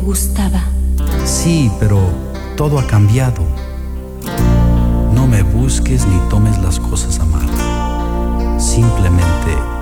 Gustaba. Sí, pero todo ha cambiado. No me busques ni tomes las cosas a mal. Simplemente